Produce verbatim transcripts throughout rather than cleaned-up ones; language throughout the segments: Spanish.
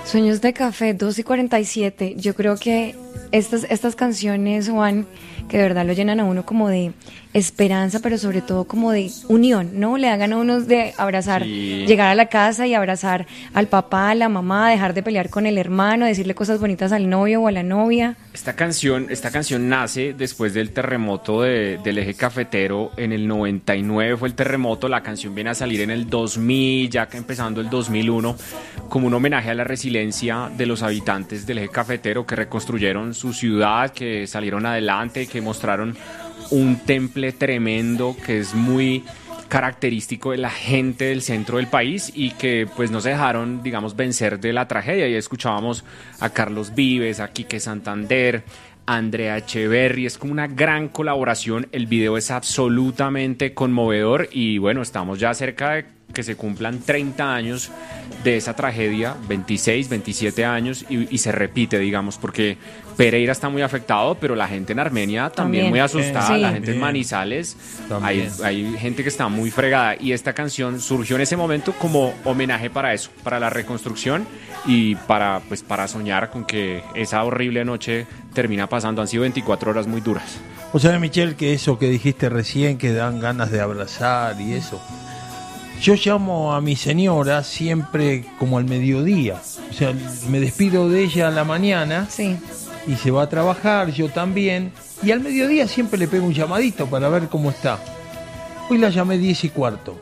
Sueños de Café, dos y cuarenta y siete. Yo creo que estas, estas canciones, Juan, que de verdad lo llenan a uno como de esperanza, pero sobre todo como de unión, ¿no? Le hagan a uno de abrazar, sí. Llegar a la casa y abrazar al papá, a la mamá, dejar de pelear con el hermano, decirle cosas bonitas al novio o a la novia. Esta canción, esta canción nace después del terremoto de, del eje cafetero. En el noventa y nueve fue el terremoto, la canción viene a salir en el dos mil, ya que empezando el dos mil uno, como un homenaje a la resiliencia de los habitantes del eje cafetero que reconstruyeron su ciudad, que salieron adelante, que mostraron un temple tremendo que es muy característico de la gente del centro del país y que pues no se dejaron, digamos, vencer de la tragedia. Y escuchábamos a Carlos Vives, a Quique Santander, a Andrea Echeverry. Es como una gran colaboración, el video es absolutamente conmovedor y bueno, estamos ya cerca de que se cumplan treinta años de esa tragedia, veintiséis, veintisiete años, y, y se repite, digamos, porque Pereira está muy afectado, pero la gente en Armenia también, también. muy asustada, eh, sí. La gente en Manizales, hay, hay gente que está muy fregada, y esta canción surgió en ese momento como homenaje para eso, para la reconstrucción y para, pues, para soñar con que esa horrible noche termina pasando. Han sido veinticuatro horas muy duras. O sea, Michelle, que eso que dijiste recién, que dan ganas de abrazar y eso... Yo llamo a mi señora siempre como al mediodía, o sea, me despido de ella a la mañana, sí. Y se va a trabajar, yo también, y al mediodía siempre le pego un llamadito para ver cómo está. Hoy la llamé diez y cuarto,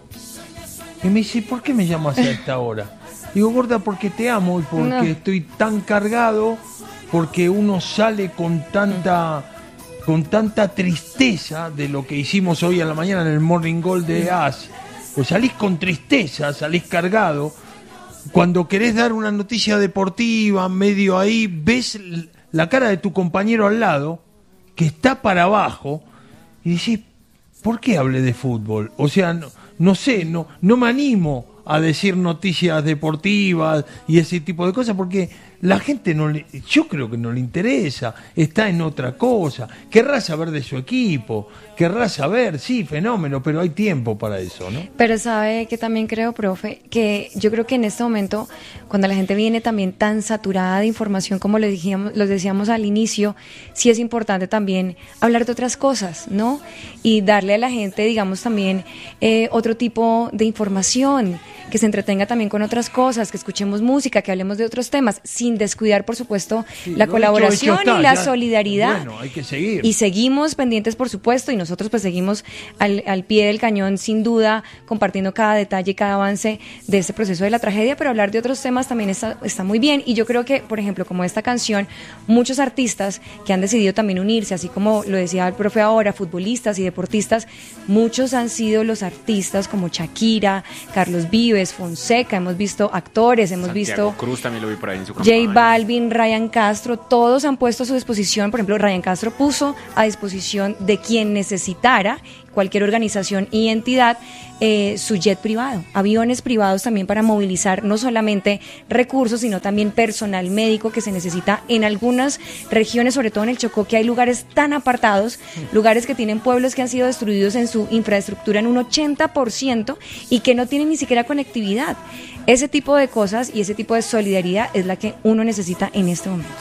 y me dice, ¿por qué me llamas a esta hora? Digo, gorda, porque te amo y porque no. Estoy tan cargado, porque uno sale con tanta... con tanta tristeza de lo que hicimos hoy a la mañana en el Morning Gold de As. Pues salís con tristeza, salís cargado. Cuando querés dar una noticia deportiva, medio ahí, ves la cara de tu compañero al lado, que está para abajo, y decís, ¿por qué hablé de fútbol? O sea, no, no sé, no, no me animo a decir noticias deportivas y ese tipo de cosas, porque la gente no le, yo creo que no le interesa, está en otra cosa, querrá saber de su equipo, querrá saber, sí, fenómeno, pero hay tiempo para eso, ¿no? Pero sabe que también creo, profe, que yo creo que en este momento, cuando la gente viene también tan saturada de información como lo decíamos, los decíamos al inicio, sí es importante también hablar de otras cosas, ¿no? Y darle a la gente, digamos, también eh, otro tipo de información, que se entretenga también con otras cosas, que escuchemos música, que hablemos de otros temas, sin descuidar, por supuesto, sí, la colaboración hecho, hecho está, y la ya, solidaridad. Bueno, hay que seguir. Y seguimos pendientes, por supuesto, y nosotros pues seguimos al, al pie del cañón, sin duda, compartiendo cada detalle y cada avance de este proceso de la tragedia, pero hablar de otros temas también está, está muy bien. Y yo creo que, por ejemplo, como esta canción, muchos artistas que han decidido también unirse, así como lo decía el profe ahora, futbolistas y deportistas, muchos han sido los artistas como Shakira, Carlos Vives, Fonseca, hemos visto actores, hemos Santiago visto Cruz también lo vi por ahí en su J Balvin, Ryan Castro, todos han puesto a su disposición. Por ejemplo, Ryan Castro puso a disposición de quien necesitara, cualquier organización y entidad, eh, su jet privado, aviones privados también para movilizar no solamente recursos, sino también personal médico que se necesita en algunas regiones, sobre todo en el Chocó, que hay lugares tan apartados, lugares que tienen pueblos que han sido destruidos en su infraestructura en un ochenta por ciento y que no tienen ni siquiera conectividad. Ese tipo de cosas y ese tipo de solidaridad es la que uno necesita en este momento.